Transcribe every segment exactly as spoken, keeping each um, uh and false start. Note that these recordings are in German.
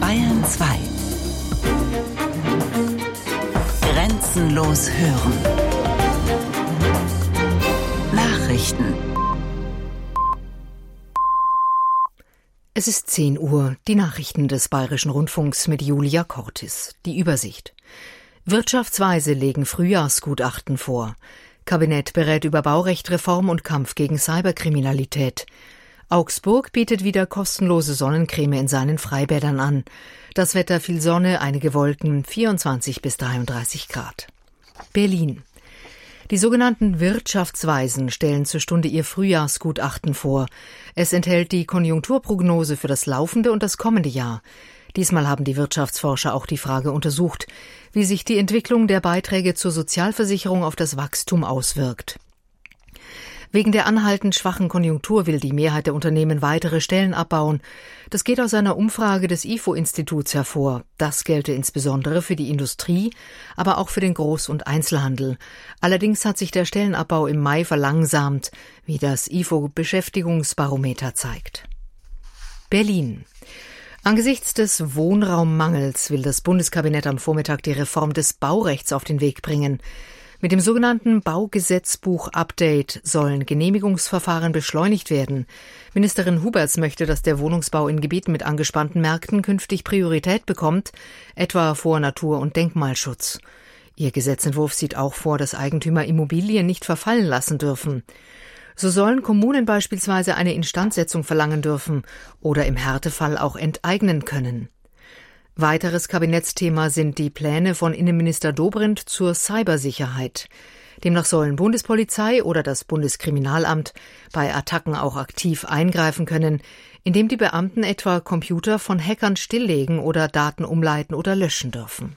Bayern zwei. Grenzenlos hören. Nachrichten. Es ist zehn Uhr, die Nachrichten des Bayerischen Rundfunks mit Julia Cortis. Die Übersicht. Wirtschaftsweise legen Frühjahrsgutachten vor. Kabinett berät über Baurechtreform und Kampf gegen Cyberkriminalität. Augsburg bietet wieder kostenlose Sonnencreme in seinen Freibädern an. Das Wetter viel Sonne, einige Wolken, vierundzwanzig bis dreiunddreißig Grad. Berlin. Die sogenannten Wirtschaftsweisen stellen zur Stunde ihr Frühjahrsgutachten vor. Es enthält die Konjunkturprognose für das laufende und das kommende Jahr. Diesmal haben die Wirtschaftsforscher auch die Frage untersucht, wie sich die Entwicklung der Beiträge zur Sozialversicherung auf das Wachstum auswirkt. Wegen der anhaltend schwachen Konjunktur will die Mehrheit der Unternehmen weitere Stellen abbauen. Das geht aus einer Umfrage des I F O-Instituts hervor. Das gelte insbesondere für die Industrie, aber auch für den Groß- und Einzelhandel. Allerdings hat sich der Stellenabbau im Mai verlangsamt, wie das I F O-Beschäftigungsbarometer zeigt. Berlin. Angesichts des Wohnraummangels will das Bundeskabinett am Vormittag die Reform des Baurechts auf den Weg bringen. Mit dem sogenannten Baugesetzbuch-Update sollen Genehmigungsverfahren beschleunigt werden. Ministerin Huberts möchte, dass der Wohnungsbau in Gebieten mit angespannten Märkten künftig Priorität bekommt, etwa vor Natur- und Denkmalschutz. Ihr Gesetzentwurf sieht auch vor, dass Eigentümer Immobilien nicht verfallen lassen dürfen. So sollen Kommunen beispielsweise eine Instandsetzung verlangen dürfen oder im Härtefall auch enteignen können. Weiteres Kabinettsthema sind die Pläne von Innenminister Dobrindt zur Cybersicherheit. Demnach sollen Bundespolizei oder das Bundeskriminalamt bei Attacken auch aktiv eingreifen können, indem die Beamten etwa Computer von Hackern stilllegen oder Daten umleiten oder löschen dürfen.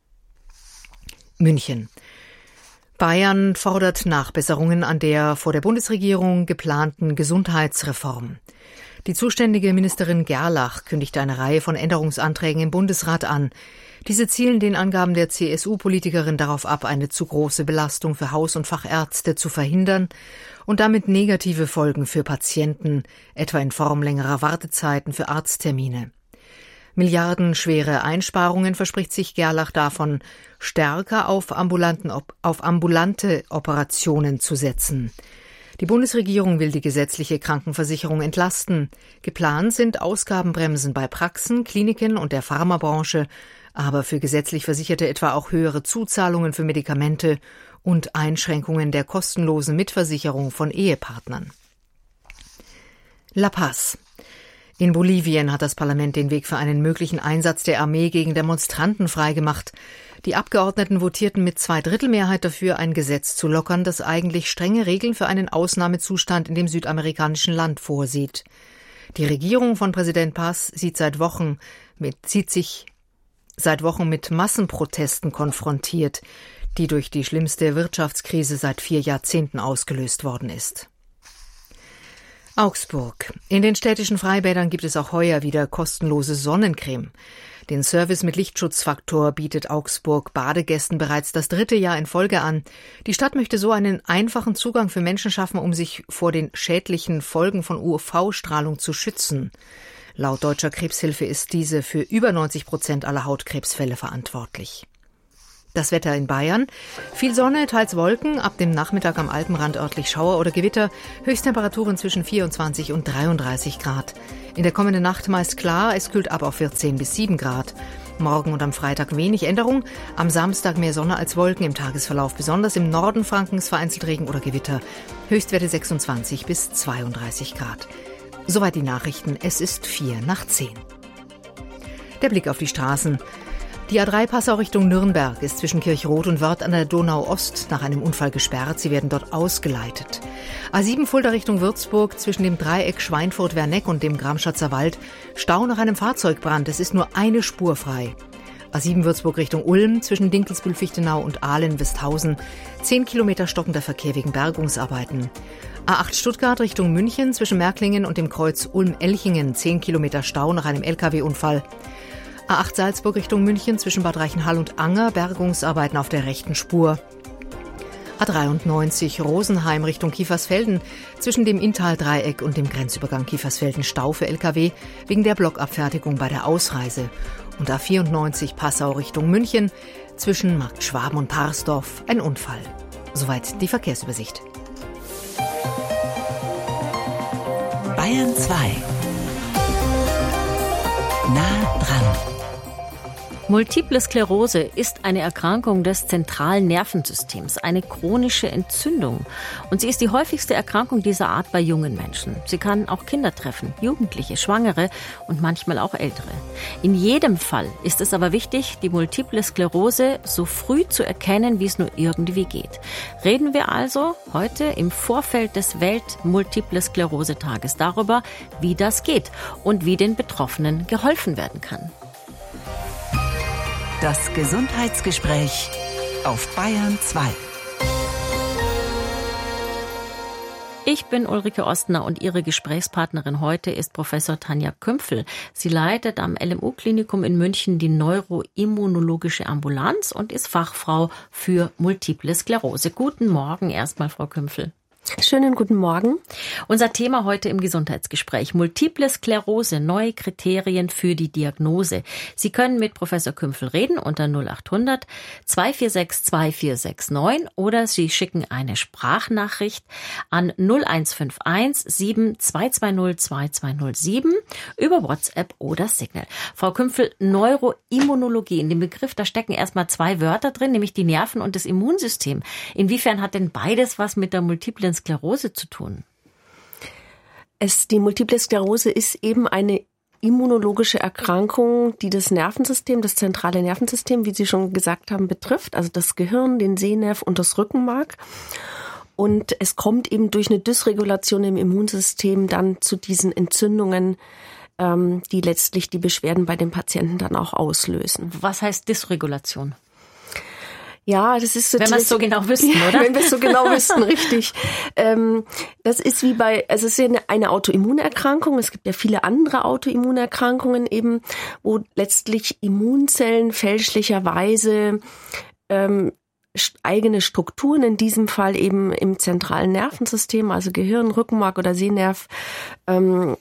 München. Bayern fordert Nachbesserungen an der vor der Bundesregierung geplanten Gesundheitsreform. Die zuständige Ministerin Gerlach kündigte eine Reihe von Änderungsanträgen im Bundesrat an. Diese zielen den Angaben der C S U-Politikerin darauf ab, eine zu große Belastung für Haus- und Fachärzte zu verhindern und damit negative Folgen für Patienten, etwa in Form längerer Wartezeiten für Arzttermine. Milliardenschwere Einsparungen verspricht sich Gerlach davon, stärker auf, ambulanten, auf ambulante Operationen zu setzen. Die Bundesregierung will die gesetzliche Krankenversicherung entlasten. Geplant sind Ausgabenbremsen bei Praxen, Kliniken und der Pharmabranche, aber für gesetzlich Versicherte etwa auch höhere Zuzahlungen für Medikamente und Einschränkungen der kostenlosen Mitversicherung von Ehepartnern. La Paz. In Bolivien hat das Parlament den Weg für einen möglichen Einsatz der Armee gegen Demonstranten freigemacht. Die Abgeordneten votierten mit Zweidrittelmehrheit dafür, ein Gesetz zu lockern, das eigentlich strenge Regeln für einen Ausnahmezustand in dem südamerikanischen Land vorsieht. Die Regierung von Präsident Paz sieht seit Wochen mit, sieht sich seit Wochen mit Massenprotesten konfrontiert, die durch die schlimmste Wirtschaftskrise seit vier Jahrzehnten ausgelöst worden ist. Augsburg. In den städtischen Freibädern gibt es auch heuer wieder kostenlose Sonnencreme. Den Service mit Lichtschutzfaktor bietet Augsburg Badegästen bereits das dritte Jahr in Folge an. Die Stadt möchte so einen einfachen Zugang für Menschen schaffen, um sich vor den schädlichen Folgen von U V-Strahlung zu schützen. Laut Deutscher Krebshilfe ist diese für über neunzig Prozent aller Hautkrebsfälle verantwortlich. Das Wetter in Bayern. Viel Sonne, teils Wolken, ab dem Nachmittag am Alpenrand örtlich Schauer oder Gewitter, Höchsttemperaturen zwischen vierundzwanzig und dreiunddreißig Grad. In der kommenden Nacht meist klar, es kühlt ab auf vierzehn bis sieben Grad. Morgen und am Freitag wenig Änderung, am Samstag mehr Sonne als Wolken, im Tagesverlauf besonders im Norden Frankens vereinzelt Regen oder Gewitter. Höchstwerte sechsundzwanzig bis zweiunddreißig Grad. Soweit die Nachrichten, es ist vier nach zehn. Der Blick auf die Straßen. Die A drei Passau Richtung Nürnberg ist zwischen Kirchroth und Wörth an der Donau-Ost nach einem Unfall gesperrt. Sie werden dort ausgeleitet. A sieben Fulda Richtung Würzburg zwischen dem Dreieck Schweinfurt-Werneck und dem Gramschatzer Wald. Stau nach einem Fahrzeugbrand. Es ist nur eine Spur frei. A sieben Würzburg Richtung Ulm zwischen Dinkelsbühl-Fichtenau und Ahlen-Westhausen. Zehn Kilometer stockender Verkehr wegen Bergungsarbeiten. A acht Stuttgart Richtung München zwischen Märklingen und dem Kreuz Ulm-Elchingen. Zehn Kilometer Stau nach einem L K W-Unfall. A acht Salzburg Richtung München zwischen Bad Reichenhall und Anger, Bergungsarbeiten auf der rechten Spur. A dreiundneunzig Rosenheim Richtung Kiefersfelden zwischen dem Inntal-Dreieck und dem Grenzübergang Kiefersfelden Stau für L K W wegen der Blockabfertigung bei der Ausreise. Und A vierundneunzig Passau Richtung München, zwischen Markt Schwaben und Parsdorf ein Unfall. Soweit die Verkehrsübersicht. Bayern zwei. Nah dran. Multiple Sklerose ist eine Erkrankung des zentralen Nervensystems, eine chronische Entzündung. Und sie ist die häufigste Erkrankung dieser Art bei jungen Menschen. Sie kann auch Kinder treffen, Jugendliche, Schwangere und manchmal auch Ältere. In jedem Fall ist es aber wichtig, die Multiple Sklerose so früh zu erkennen, wie es nur irgendwie geht. Reden wir also heute im Vorfeld des Welt-Multiple Sklerose-Tages darüber, wie das geht und wie den Betroffenen geholfen werden kann. Das Gesundheitsgespräch auf Bayern zwei. Ich bin Ulrike Ostner und Ihre Gesprächspartnerin heute ist Professor Tanja Kümpfel. Sie leitet am L M U-Klinikum in München die neuroimmunologische Ambulanz und ist Fachfrau für Multiple Sklerose. Guten Morgen erstmal, Frau Kümpfel. Schönen guten Morgen. Unser Thema heute im Gesundheitsgespräch: Multiple Sklerose, neue Kriterien für die Diagnose. Sie können mit Professor Kümpfel reden unter null acht hundert zwei vier sechs zwei vier sechs neun oder Sie schicken eine Sprachnachricht an null eins fünf eins sieben zwei zwei null zwei zwei null sieben über WhatsApp oder Signal. Frau Kümpfel, Neuroimmunologie, in dem Begriff, da stecken erstmal zwei Wörter drin, nämlich die Nerven und das Immunsystem. Inwiefern hat denn beides was mit der Multiplen Sklerose zu tun? Es, die Multiple Sklerose ist eben eine immunologische Erkrankung, die das Nervensystem, das zentrale Nervensystem, wie Sie schon gesagt haben, betrifft, also das Gehirn, den Sehnerv und das Rückenmark. Und es kommt eben durch eine Dysregulation im Immunsystem dann zu diesen Entzündungen, ähm, die letztlich die Beschwerden bei den Patienten dann auch auslösen. Was heißt Dysregulation? Ja, das ist so. Wenn wir es so genau wüssten, ja, oder? Wenn wir es so genau wüssten, richtig. Ähm, das ist wie bei, also es ist ja eine, eine Autoimmunerkrankung. Es gibt ja viele andere Autoimmunerkrankungen eben, wo letztlich Immunzellen fälschlicherweise ähm, eigene Strukturen, in diesem Fall eben im zentralen Nervensystem, also Gehirn, Rückenmark oder Sehnerv, ähm,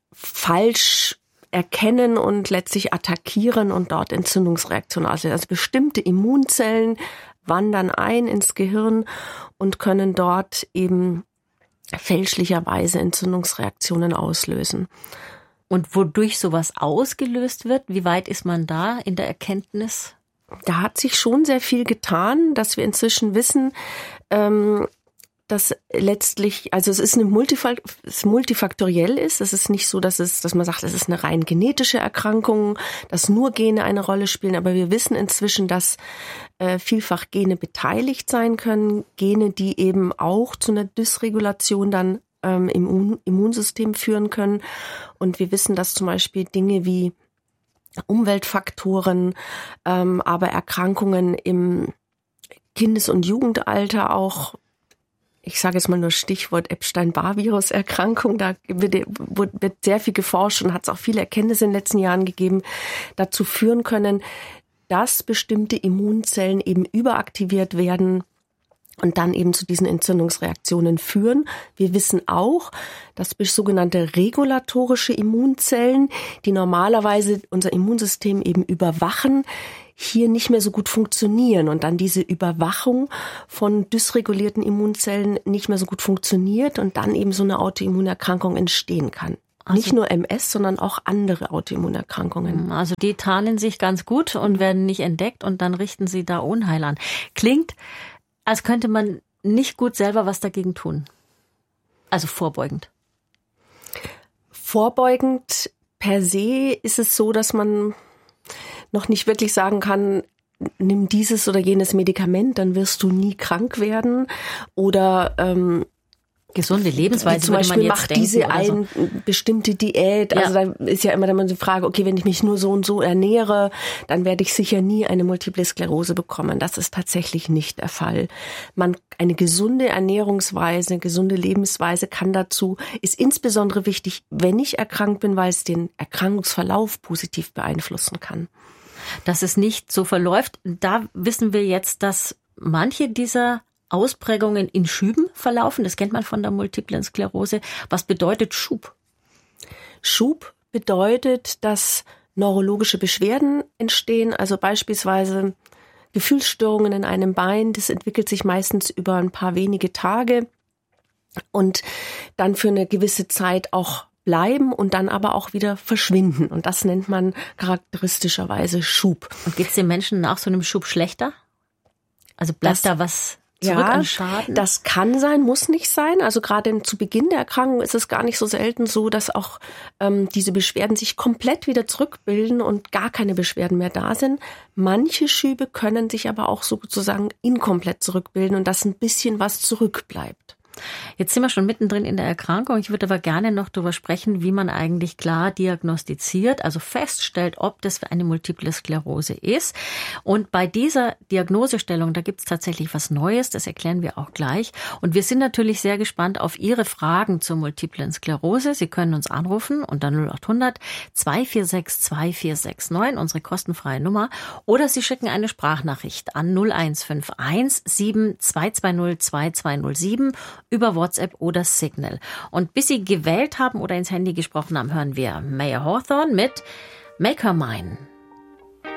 falsch erkennen und letztlich attackieren und dort Entzündungsreaktionen auslösen. Also bestimmte Immunzellen wandern ein ins Gehirn und können dort eben fälschlicherweise Entzündungsreaktionen auslösen. Und wodurch sowas ausgelöst wird, wie weit ist man da in der Erkenntnis? Da hat sich schon sehr viel getan, dass wir inzwischen wissen, ähm, dass letztlich, also es ist eine Multifak- es multifaktoriell ist. Es ist nicht so, dass es, dass man sagt, es ist eine rein genetische Erkrankung, dass nur Gene eine Rolle spielen. Aber wir wissen inzwischen, dass äh, vielfach Gene beteiligt sein können. Gene, die eben auch zu einer Dysregulation dann ähm, im Immun- Immunsystem führen können. Und wir wissen, dass zum Beispiel Dinge wie Umweltfaktoren, ähm, aber Erkrankungen im Kindes- und Jugendalter auch, ich sage jetzt mal nur Stichwort Epstein-Barr-Virus-Erkrankung, da wird, wird sehr viel geforscht und hat es auch viele Erkenntnisse in den letzten Jahren gegeben, dazu führen können, dass bestimmte Immunzellen eben überaktiviert werden und dann eben zu diesen Entzündungsreaktionen führen. Wir wissen auch, dass sogenannte regulatorische Immunzellen, die normalerweise unser Immunsystem eben überwachen, hier nicht mehr so gut funktionieren und dann diese Überwachung von dysregulierten Immunzellen nicht mehr so gut funktioniert und dann eben so eine Autoimmunerkrankung entstehen kann. Also nicht nur M S, sondern auch andere Autoimmunerkrankungen. Also die tarnen sich ganz gut und werden nicht entdeckt und dann richten sie da Unheil an. Klingt, als könnte man nicht gut selber was dagegen tun. Also vorbeugend. Vorbeugend per se ist es so, dass man noch nicht wirklich sagen kann, nimm dieses oder jenes Medikament, dann wirst du nie krank werden. Oder ähm, gesunde Lebensweise zum Beispiel würde man jetzt macht denken, diese oder so. eine bestimmte Diät. Also Ja. da ist ja immer dann die Frage, okay, wenn ich mich nur so und so ernähre, dann werde ich sicher nie eine Multiple Sklerose bekommen. Das ist tatsächlich nicht der Fall. Man eine gesunde Ernährungsweise, eine gesunde Lebensweise kann dazu, ist insbesondere wichtig, wenn ich erkrankt bin, weil es den Erkrankungsverlauf positiv beeinflussen kann. Dass es nicht so verläuft, da wissen wir jetzt, dass manche dieser Ausprägungen in Schüben verlaufen. Das kennt man von der Multiplen Sklerose. Was bedeutet Schub? Schub bedeutet, dass neurologische Beschwerden entstehen, also beispielsweise Gefühlsstörungen in einem Bein. Das entwickelt sich meistens über ein paar wenige Tage und dann für eine gewisse Zeit auch bleiben und dann aber auch wieder verschwinden. Und das nennt man charakteristischerweise Schub. Und geht es den Menschen nach so einem Schub schlechter? Also bleibt das, da was zurück ja, an Schaden? Das kann sein, muss nicht sein. Also gerade zu Beginn der Erkrankung ist es gar nicht so selten so, dass auch ähm, diese Beschwerden sich komplett wieder zurückbilden und gar keine Beschwerden mehr da sind. Manche Schübe können sich aber auch sozusagen inkomplett zurückbilden und dass ein bisschen was zurückbleibt. Jetzt sind wir schon mittendrin in der Erkrankung. Ich würde aber gerne noch darüber sprechen, wie man eigentlich klar diagnostiziert, also feststellt, ob das eine Multiple Sklerose ist. Und bei dieser Diagnosestellung, da gibt es tatsächlich was Neues, das erklären wir auch gleich. Und wir sind natürlich sehr gespannt auf Ihre Fragen zur Multiplen Sklerose. Sie können uns anrufen unter null acht hundert zwei vier sechs zwei vier sechs neun, unsere kostenfreie Nummer. Oder Sie schicken eine Sprachnachricht an null eins fünf eins sieben zwei zwei null zwei zwei null sieben über WhatsApp oder Signal. Und bis Sie gewählt haben oder ins Handy gesprochen haben, hören wir Mayer Hawthorne mit Make Her Mine.